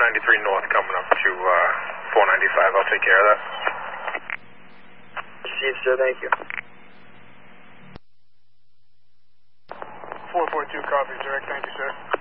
93 North coming up to 495. I'll take care of that. Received, sir. Thank you. 442 copies, direct. Thank you, sir.